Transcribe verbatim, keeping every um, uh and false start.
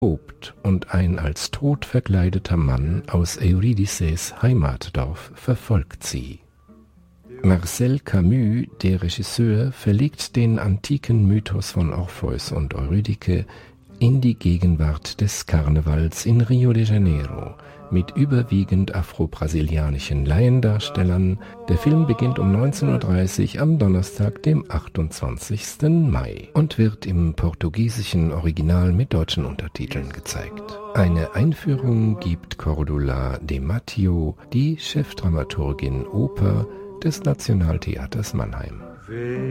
tobt und ein als tot verkleideter Mann aus Euridices Heimatdorf verfolgt sie. Marcel Camus, der Regisseur, verlegt den antiken Mythos von Orpheus und Eurydike in die Gegenwart des Karnevals in Rio de Janeiro mit überwiegend afro-brasilianischen Laiendarstellern. Der Film beginnt um neunzehn Uhr dreißig am Donnerstag, dem achtundzwanzigsten Mai und wird im portugiesischen Original mit deutschen Untertiteln gezeigt. Eine Einführung gibt Cordula de Matteo, die Chefdramaturgin Oper des Nationaltheaters Mannheim.